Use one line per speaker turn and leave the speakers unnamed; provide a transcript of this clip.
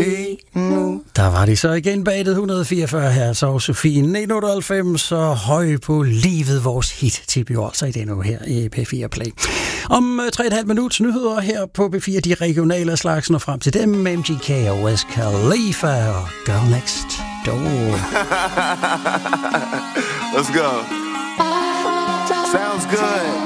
Der var de så igen bag det 144 her, så Sofie 1998, så høj på livet, vores hit til altså i det nu her i P4 Play. Om 3,5 minutter nyheder her på P4, de regionale slagsen og frem til dem, MGK og Wiz Khalifa og Girl Next Door.
Let's go. Sounds good.